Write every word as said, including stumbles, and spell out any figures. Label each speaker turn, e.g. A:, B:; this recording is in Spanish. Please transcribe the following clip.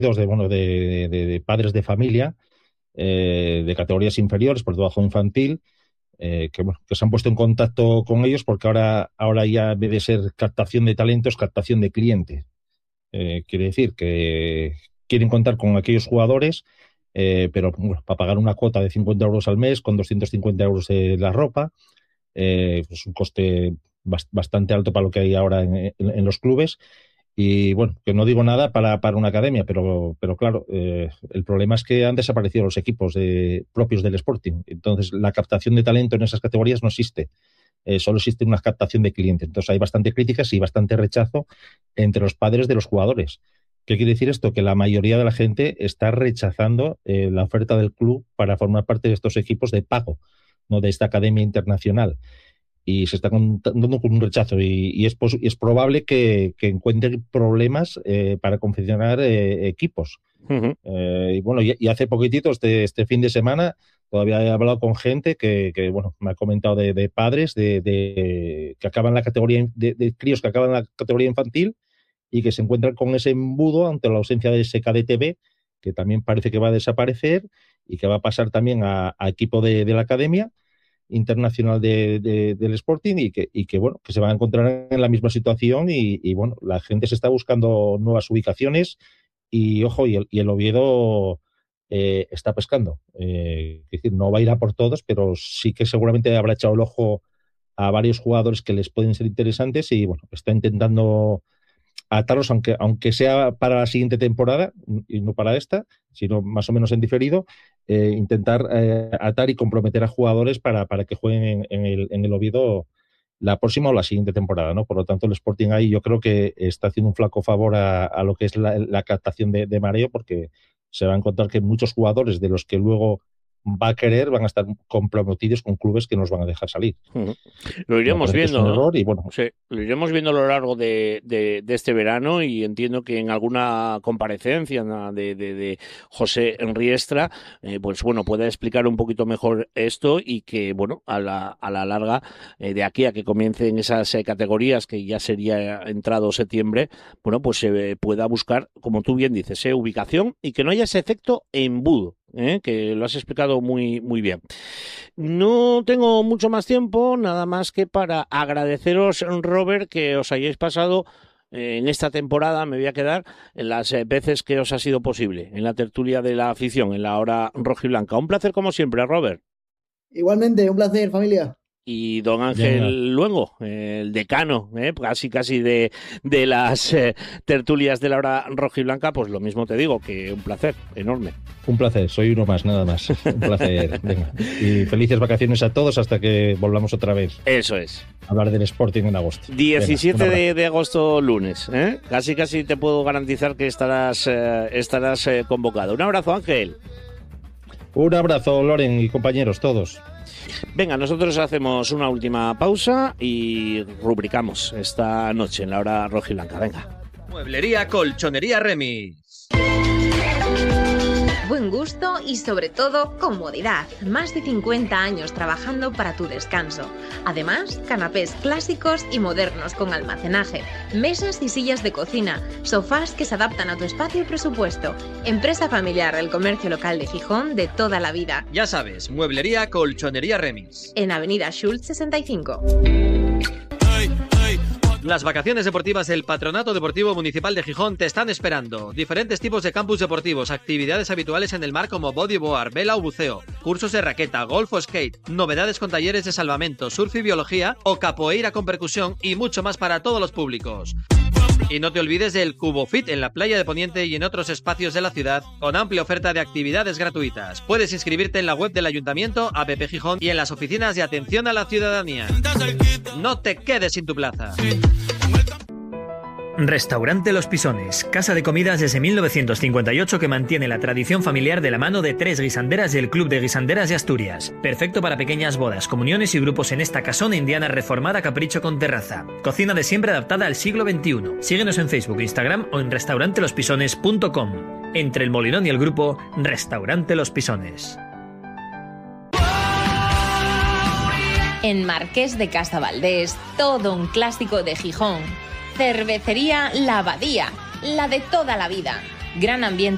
A: de, bueno, de, de, de padres de familia, eh, de categorías inferiores, por debajo infantil, eh, que, bueno, que se han puesto en contacto con ellos porque ahora, ahora ya debe ser captación de talentos, captación de clientes. Eh, quiere decir que quieren contar con aquellos jugadores, eh, pero bueno, para pagar una cuota de cincuenta euros al mes, con doscientos cincuenta euros de la ropa, eh, es un coste bastante alto para lo que hay ahora en, en, en los clubes. Y bueno, que no digo nada para, para una academia, pero, pero claro, eh, el problema es que han desaparecido los equipos de, propios del Sporting. Entonces, la captación de talento en esas categorías no existe. Eh, solo existe una captación de clientes. Entonces, hay bastante críticas y bastante rechazo entre los padres de los jugadores. ¿Qué quiere decir esto? Que la mayoría de la gente está rechazando eh, la oferta del club para formar parte de estos equipos de pago, no de esta academia internacional. Y se está dando con un rechazo y, y, es, y es probable que, que encuentren problemas eh, para confeccionar eh, equipos. Uh-huh. Eh, y bueno, y, y hace poquitito, este, este fin de semana, todavía he hablado con gente que, que bueno, me ha comentado de, de padres de, de, que acaban la categoría, de, de críos que acaban la categoría infantil y que se encuentran con ese embudo ante la ausencia de ese K D T V, que también parece que va a desaparecer y que va a pasar también a, a equipo de, de la academia internacional de, de, del Sporting y que, y que bueno, que se van a encontrar en la misma situación y, y bueno, la gente se está buscando nuevas ubicaciones y ojo, y el, y el Oviedo eh, está pescando. Eh, es decir, no va a ir a por todos, pero sí que seguramente habrá echado el ojo a varios jugadores que les pueden ser interesantes y bueno, está intentando atarlos, aunque, aunque sea para la siguiente temporada y no para esta, sino más o menos en diferido, eh, intentar eh, atar y comprometer a jugadores para, para que jueguen en, en, el, en el Oviedo la próxima o la siguiente temporada, ¿no? Por lo tanto, el Sporting ahí yo creo que está haciendo un flaco favor a, a lo que es la, la captación de, de mareo, porque se va a encontrar que muchos jugadores de los que luego va a querer van a estar comprometidos con clubes que nos van a dejar salir.
B: Uh-huh. Lo iremos
A: no,
B: viendo, ¿no?
A: Y bueno,
B: sí, lo iremos viendo a lo largo de, de, de este verano y entiendo que en alguna comparecencia de, de, de José Enriestra, eh, pues bueno, pueda explicar un poquito mejor esto y que, bueno, a la, a la larga, eh, de aquí a que comiencen esas eh, categorías, que ya sería entrado septiembre, bueno, pues se eh, pueda buscar, como tú bien dices, eh, ubicación y que no haya ese efecto embudo. ¿Eh? Que lo has explicado muy, muy bien. No tengo mucho más tiempo, nada más que para agradeceros, Robert, que os hayáis pasado eh, en esta temporada. Me voy a quedar en las eh, veces que os ha sido posible, en la tertulia de la afición, en la hora rojiblanca. Un placer como siempre, Robert.
C: Igualmente, un placer, familia.
B: Y don Ángel Luengo, el decano, ¿eh? casi casi de, de las eh, tertulias de la hora rojiblanca, pues lo mismo te digo, que un placer enorme.
A: Un placer, soy uno más, nada más. Un placer. Venga. Y felices vacaciones a todos hasta que volvamos otra vez.
B: Eso es.
A: A hablar del Sporting en agosto.
B: diecisiete de, de agosto, lunes. ¿eh? Casi casi te puedo garantizar que estarás, eh, estarás eh, convocado. Un abrazo, Ángel.
A: Un abrazo, Loren y compañeros todos.
B: Venga, nosotros hacemos una última pausa y rubricamos esta noche en la hora rojiblanca. Venga.
D: Mueblería Colchonería Remis.
E: Buen gusto y sobre todo comodidad. Más de cincuenta años trabajando para tu descanso. Además, canapés clásicos y modernos con almacenaje, mesas y sillas de cocina, sofás que se adaptan a tu espacio y presupuesto. Empresa familiar del comercio local de Gijón de toda la vida.
D: Ya sabes, Mueblería Colchonería Remis.
E: En Avenida Schultz sesenta y cinco.
D: Las vacaciones deportivas del Patronato Deportivo Municipal de Gijón te están esperando. Diferentes tipos de campus deportivos, actividades habituales en el mar como bodyboard, vela o buceo, cursos de raqueta, golf o skate, novedades con talleres de salvamento, surf y biología o capoeira con percusión y mucho más para todos los públicos. Y no te olvides del Cubo Fit en la playa de Poniente y en otros espacios de la ciudad con amplia oferta de actividades gratuitas. Puedes inscribirte en la web del Ayuntamiento, A P P Gijón y en las oficinas de atención a la ciudadanía. No te quedes sin tu plaza.
F: Restaurante Los Pisones, casa de comidas desde mil novecientos cincuenta y ocho que mantiene la tradición familiar de la mano de tres guisanderas del Club de Guisanderas de Asturias. Perfecto para pequeñas bodas, comuniones y grupos en esta casona indiana reformada capricho con terraza. Cocina de siempre adaptada al siglo veintiuno. Síguenos en Facebook, Instagram o en restaurante los pisones punto com. Entre el Molinón y el grupo, Restaurante Los Pisones.
E: En Marqués de Casavaldés, todo un clásico de Gijón. Cervecería La Abadía, la de toda la vida. Gran ambiente